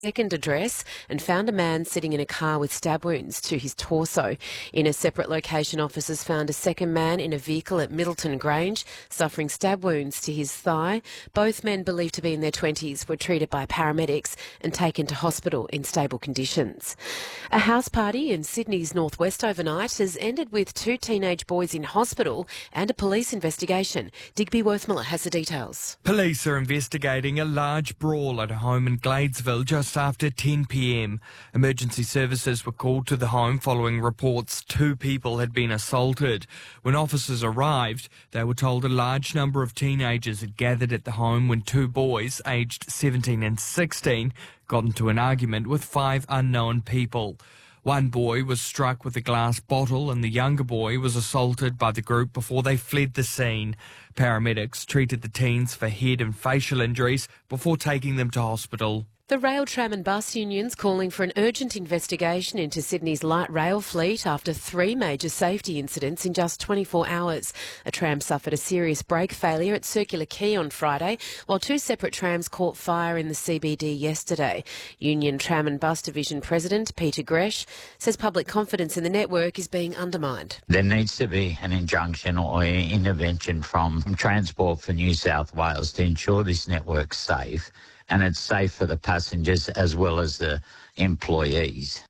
second address and found a man sitting in a car with stab wounds to his torso. In a separate location, officers found a second man in a vehicle at Middleton Grange, suffering stab wounds to his thigh. Both men, believed to be in their 20s, were treated by paramedics and taken to hospital in stable conditions. A house party in Sydney's northwest overnight has ended with 2 teenage boys in hospital and a police investigation. Digby Worthmiller has the details. Police are investigating a large brawl at a home in Gladesville just after 10 p.m. Emergency services were called to the home following reports 2 people had been assaulted. When officers arrived, they were told a large number of teenagers had gathered at the home when 2 boys, aged 17 and 16, got into an argument with 5 unknown people. One boy was struck with a glass bottle and the younger boy was assaulted by the group before they fled the scene. Paramedics treated the teens for head and facial injuries before taking them to hospital. The rail, tram and bus unions calling for an urgent investigation into Sydney's light rail fleet after 3 major safety incidents in just 24 hours. A tram suffered a serious brake failure at Circular Quay on Friday, while 2 separate trams caught fire in the CBD yesterday. Union Tram and Bus Division President Peter Gresh says public confidence in the network is being undermined. There needs to be an injunction or intervention from Transport for New South Wales to ensure this network's safe, and it's safe for the passengers as well as the employees.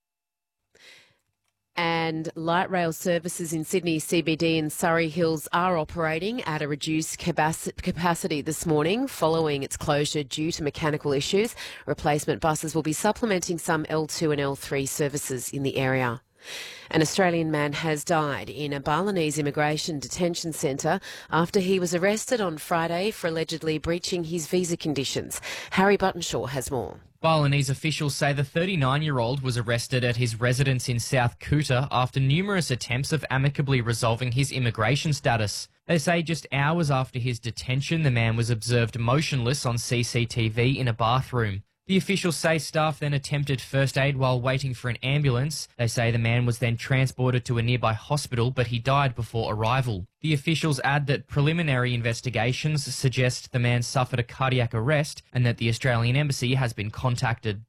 And light rail services in Sydney CBD and Surrey Hills are operating at a reduced capacity this morning following its closure due to mechanical issues. Replacement buses will be supplementing some L2 and L3 services in the area. An Australian man has died in a Balinese immigration detention centre after he was arrested on Friday for allegedly breaching his visa conditions. Harry Buttonshaw has more. Balinese officials say the 39-year-old was arrested at his residence in South Kuta after numerous attempts of amicably resolving his immigration status. They say just hours after his detention, the man was observed motionless on CCTV in a bathroom. The officials say staff then attempted first aid while waiting for an ambulance. They say the man was then transported to a nearby hospital, but he died before arrival. The officials add that preliminary investigations suggest the man suffered a cardiac arrest and that the Australian Embassy has been contacted.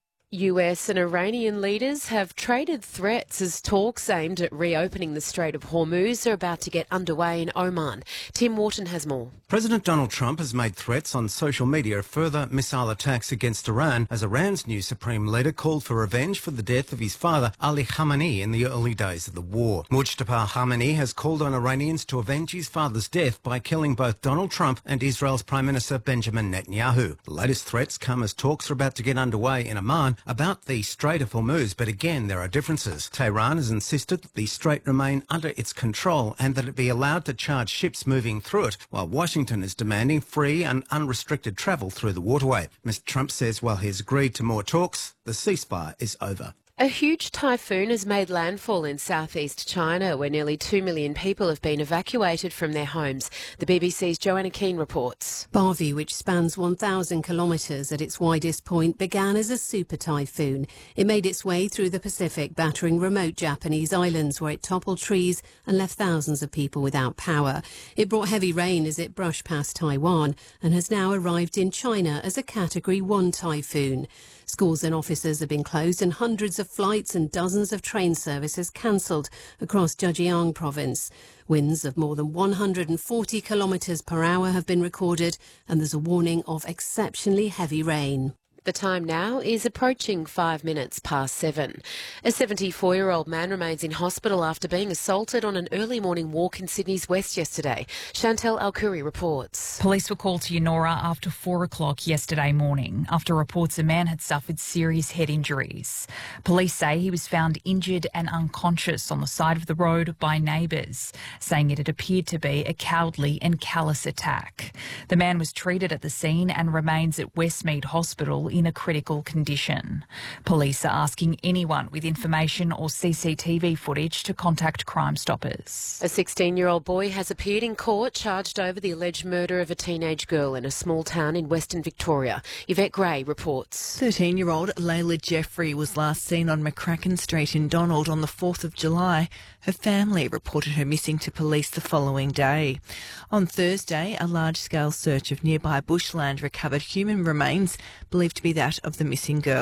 US and Iranian leaders have traded threats as talks aimed at reopening the Strait of Hormuz are about to get underway in Oman. Tim Wharton has more. President Donald Trump has made threats on social media of further missile attacks against Iran as Iran's new supreme leader called for revenge for the death of his father, Ali Khamenei, in the early days of the war. Mujtaba Khamenei has called on Iranians to avenge his father's death by killing both Donald Trump and Israel's Prime Minister Benjamin Netanyahu. The latest threats come as talks are about to get underway in Oman about the Strait of Hormuz, but again there are differences. Tehran has insisted that the strait remain under its control and that it be allowed to charge ships moving through it, while Washington is demanding free and unrestricted travel through the waterway. Mr. Trump says while he's agreed to more talks, the ceasefire is over. A huge typhoon has made landfall in southeast China, where nearly 2 million people have been evacuated from their homes. The BBC's Joanna Keane reports. Bharvey, which spans 1,000 kilometres at its widest point, began as a super typhoon. It made its way through the Pacific, battering remote Japanese islands where it toppled trees and left thousands of people without power. It brought heavy rain as it brushed past Taiwan and has now arrived in China as a Category 1 typhoon. Schools and offices have been closed and hundreds of flights and dozens of train services cancelled across Zhejiang province. Winds of more than 140 kilometres per hour have been recorded and there's a warning of exceptionally heavy rain. The time now is approaching 5 minutes past 7. A 74-year-old man remains in hospital after being assaulted on an early morning walk in Sydney's west yesterday. Chantel Alkuri reports. Police were called to Yennora after 4 o'clock yesterday morning after reports a man had suffered serious head injuries. Police say he was found injured and unconscious on the side of the road by neighbours, saying it had appeared to be a cowardly and callous attack. The man was treated at the scene and remains at Westmead Hospital in a critical condition. Police are asking anyone with information or CCTV footage to contact Crime Stoppers. A 16-year-old boy has appeared in court charged over the alleged murder of a teenage girl in a small town in Western Victoria. Yvette Gray reports. 13-year-old Layla Jeffrey was last seen on McCracken Street in Donald on the 4th of July. Her family reported her missing to police the following day. On Thursday, a large-scale search of nearby bushland recovered human remains believed to be that of the missing girl.